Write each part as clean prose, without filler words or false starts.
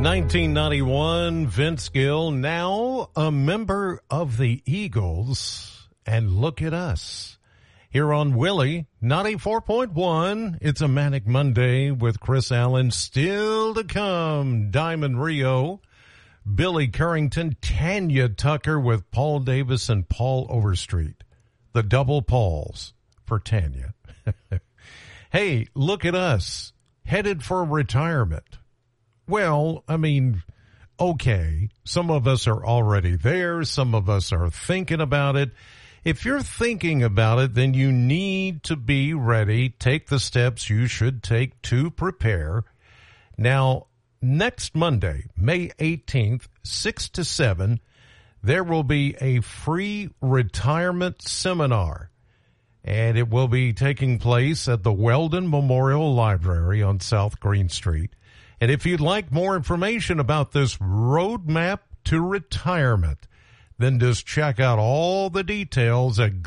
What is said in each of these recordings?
1991, Vince Gill, now a member of the Eagles. And look at us. Here on Willie, 94.1, it's a Manic Monday with Chris Allen. Still to come, Diamond Rio, Billy Currington, Tanya Tucker with Paul Davis and Paul Overstreet. The double Pauls for Tanya. Hey, look at us, headed for retirement. Well, I mean, okay, some of us are already there. Some of us are thinking about it. If you're thinking about it, then you need to be ready. Take the steps you should take to prepare. Now, next Monday, May 18th, 6 to 7, there will be a free retirement seminar. And it will be taking place at the Weldon Memorial Library on South Green Street. And if you'd like more information about this roadmap to retirement, then just check out all the details at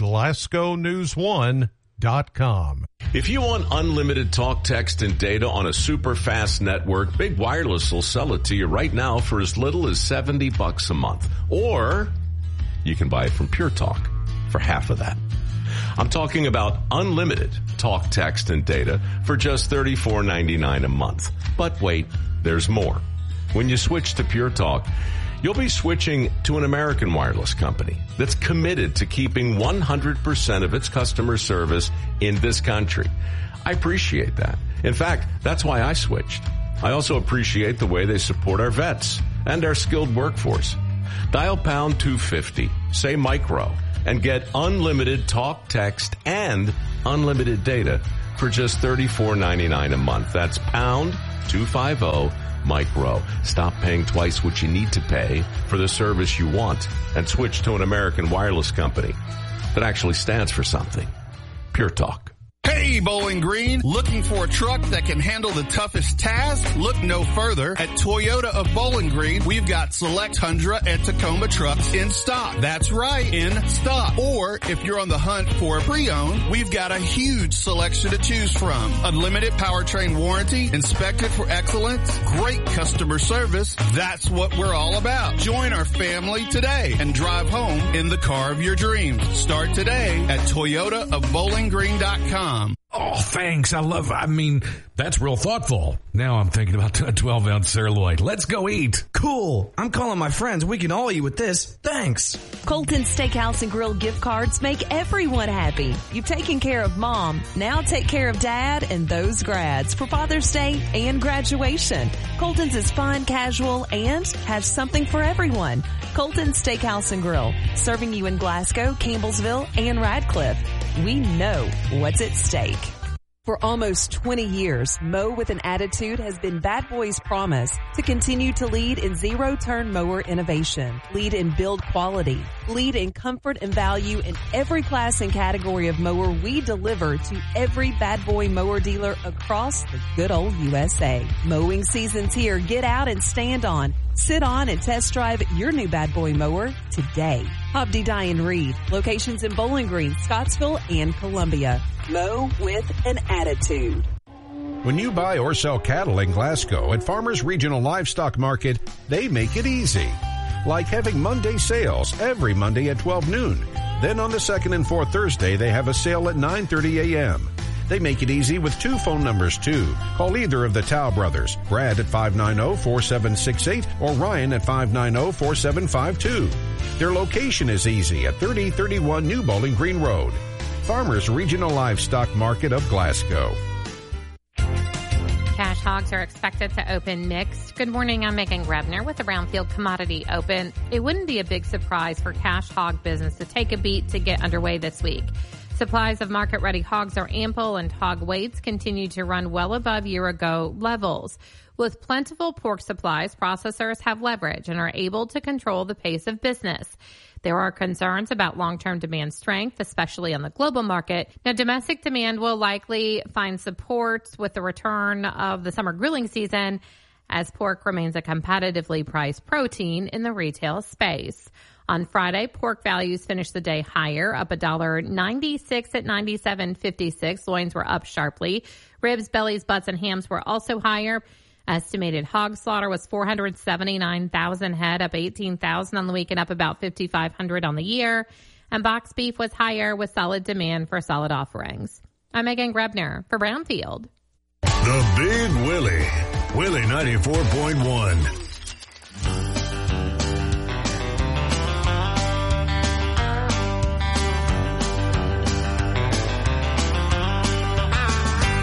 GlasgowNews1.com. If you want unlimited talk, text, and data on a super fast network, Big Wireless will sell it to you right now for as little as $70 a month. Or you can buy it from Pure Talk for half of that. I'm talking about unlimited talk, text, and data for just $34.99 a month. But wait, there's more. When you switch to Pure Talk, you'll be switching to an American wireless company that's committed to keeping 100% of its customer service in this country. I appreciate that. In fact, that's why I switched. I also appreciate the way they support our vets and our skilled workforce. Dial pound 250, say micro, and get unlimited talk, text, and unlimited data for just $34.99 a month. That's pound 250 micro. Stop paying twice what you need to pay for the service you want and switch to an American wireless company that actually stands for something. Pure Talk. Hey, Bowling Green, looking for a truck that can handle the toughest task? Look no further. At Toyota of Bowling Green, we've got select Tundra and Tacoma trucks in stock. That's right, in stock. Or if you're on the hunt for a pre-owned, we've got a huge selection to choose from. Unlimited powertrain warranty, inspected for excellence, great customer service. That's what we're all about. Join our family today and drive home in the car of your dreams. Start today at ToyotaofBowlingGreen.com. Oh, thanks. That's real thoughtful. Now I'm thinking about a 12-ounce sirloin. Let's go eat. Cool. I'm calling my friends. We can all eat with this. Thanks. Colton Steakhouse and Grill gift cards make everyone happy. You've taken care of Mom. Now take care of Dad and those grads for Father's Day and graduation. Colton's is fun, casual, and has something for everyone. Colton Steakhouse and Grill, serving you in Glasgow, Campbellsville, and Radcliffe. We know what's at stake. For almost 20 years, Mow with an Attitude has been Bad Boy's promise to continue to lead in zero-turn mower innovation, lead in build quality, lead in comfort and value in every class and category of mower we deliver to every Bad Boy mower dealer across the good old USA. Mowing season's here. Get out and stand on. Sit on and test drive your new Bad Boy mower today. Hobdy Dye and Reed, locations in Bowling Green, Scottsville, and Columbia. Mow with an Attitude. When you buy or sell cattle in Glasgow at Farmers Regional Livestock Market, they make it easy. Like having Monday sales every Monday at 12 noon. Then on the second and fourth Thursday, they have a sale at 9:30 a.m. They make it easy with two phone numbers, too. Call either of the Tao brothers, Brad at 590-4768 or Ryan at 590-4752. Their location is easy at 3031 New Bowling Green Road. Farmers Regional Livestock Market of Glasgow. Cash hogs are expected to open mixed. Good morning, I'm Megan Grebner with the Brownfield Commodity Open. It wouldn't be a big surprise for cash hog business to take a beat to get underway this week. Supplies of market-ready hogs are ample and hog weights continue to run well above year-ago levels. With plentiful pork supplies, processors have leverage and are able to control the pace of business. There are concerns about long-term demand strength, especially on the global market. Now, domestic demand will likely find support with the return of the summer grilling season, as pork remains a competitively priced protein in the retail space. On Friday, pork values finished the day higher, up $1.96 at $97.56. Loins were up sharply. Ribs, bellies, butts, and hams were also higher. Estimated hog slaughter was 479,000 head, up 18,000 on the week and up about 5,500 on the year. And box beef was higher with solid demand for solid offerings. I'm Megan Grebner for Brownfield. The Big Willie, Willie 94.1.